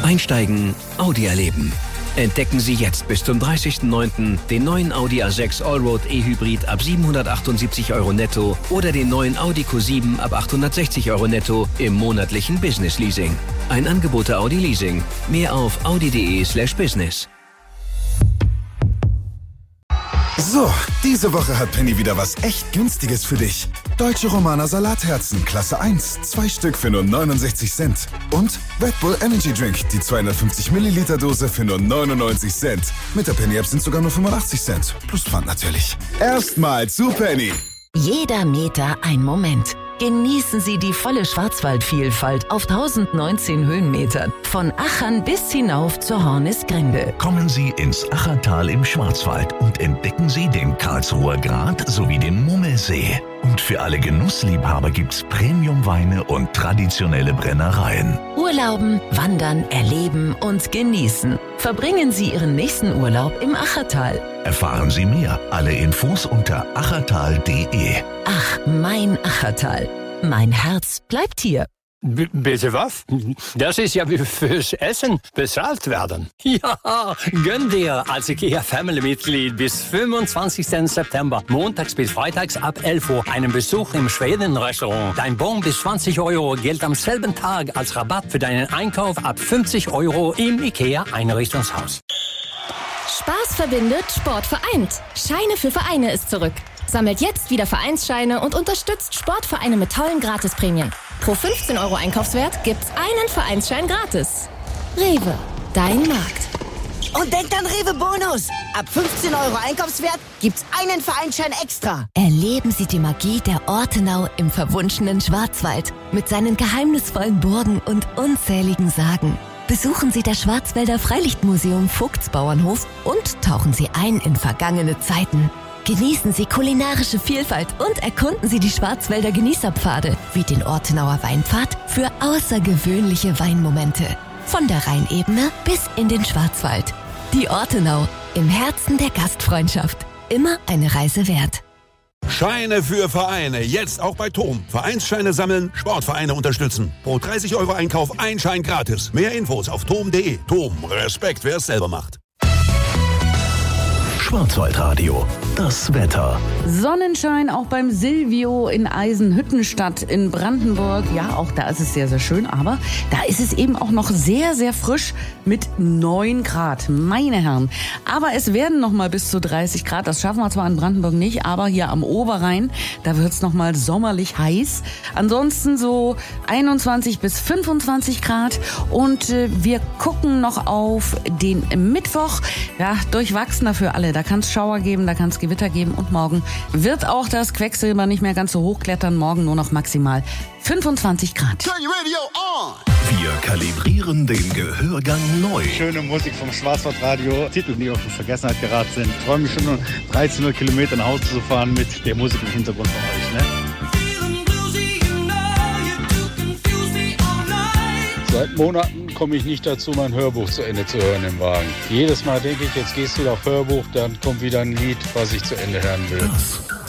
Einsteigen, Audi erleben. Entdecken Sie jetzt bis zum 30.09. den neuen Audi A6 Allroad E-Hybrid ab 778 € netto oder den neuen Audi Q7 ab 860 € netto im monatlichen Business Leasing. Ein Angebot der Audi Leasing. Mehr auf audi.de/business. So, diese Woche hat Penny wieder was echt Günstiges für dich. Deutsche Romaner Salatherzen, Klasse 1, 2 Stück für nur 69 Cent. Und Red Bull Energy Drink, die 250 Milliliter Dose für nur 99 Cent. Mit der Penny-App sind sogar nur 85 Cent. Plus Pfand natürlich. Erstmal zu Penny. Jeder Meter ein Moment. Genießen Sie die volle Schwarzwaldvielfalt auf 1019 Höhenmetern. Von Achern bis hinauf zur Hornisgrinde. Kommen Sie ins Achertal im Schwarzwald und entdecken Sie den Karlsruher Grat sowie den Mummelsee. Und für alle Genussliebhaber gibt's Premiumweine und traditionelle Brennereien. Urlauben, wandern, erleben und genießen. Verbringen Sie Ihren nächsten Urlaub im Achertal. Erfahren Sie mehr. Alle Infos unter achertal.de. Ach, mein Achertal. Mein Herz bleibt hier. Bitte was? Das ist ja wie fürs Essen bezahlt werden. Ja, gönn dir als IKEA-Family-Mitglied bis 25. September, montags bis freitags ab 11 Uhr, einen Besuch im Schweden-Restaurant. Dein Bon bis 20 € gilt am selben Tag als Rabatt für deinen Einkauf ab 50 € im IKEA-Einrichtungshaus. Spaß verbindet, Sport vereint. Scheine für Vereine ist zurück. Sammelt jetzt wieder Vereinsscheine und unterstützt Sportvereine mit tollen Gratisprämien. Pro 15 € Einkaufswert gibt's einen Vereinsschein gratis. Rewe, dein Markt. Und denkt an Rewe Bonus. Ab 15 € Einkaufswert gibt's einen Vereinsschein extra. Erleben Sie die Magie der Ortenau im verwunschenen Schwarzwald mit seinen geheimnisvollen Burgen und unzähligen Sagen. Besuchen Sie das Schwarzwälder Freilichtmuseum Vogtsbauernhof und tauchen Sie ein in vergangene Zeiten. Genießen Sie kulinarische Vielfalt und erkunden Sie die Schwarzwälder Genießerpfade wie den Ortenauer Weinpfad für außergewöhnliche Weinmomente. Von der Rheinebene bis in den Schwarzwald. Die Ortenau, im Herzen der Gastfreundschaft. Immer eine Reise wert. Scheine für Vereine, jetzt auch bei TOM. Vereinsscheine sammeln, Sportvereine unterstützen. Pro 30 € Einkauf ein Schein gratis. Mehr Infos auf tom.de. TOM, Respekt, wer es selber macht. Schwarzwaldradio, das Wetter. Sonnenschein auch beim Silvio in Eisenhüttenstadt in Brandenburg. Ja, auch da ist es sehr, sehr schön, aber da ist es eben auch noch sehr, sehr frisch mit 9 Grad. Meine Herren. Aber es werden noch mal bis zu 30 Grad. Das schaffen wir zwar in Brandenburg nicht, aber hier am Oberrhein, da wird es noch mal sommerlich heiß. Ansonsten so 21 bis 25 Grad. Und wir gucken noch auf den Mittwoch. Ja, durchwachsener für alle. Da kann es Schauer geben, da kann es Gewitter geben und morgen wird auch das Quecksilber nicht mehr ganz so hoch klettern. Morgen nur noch maximal 25 Grad. Wir kalibrieren den Gehörgang neu. Schöne Musik vom Schwarzwaldradio. Titel, die auf die Vergessenheit geraten sind. Ich freue mich schon, 1300 Kilometer nach Hause zu fahren mit der Musik im Hintergrund von euch. Ne? Seit Monaten komme ich nicht dazu, mein Hörbuch zu Ende zu hören im Wagen. Jedes Mal denke ich, jetzt gehst du auf Hörbuch, dann kommt wieder ein Lied, was ich zu Ende hören will. Das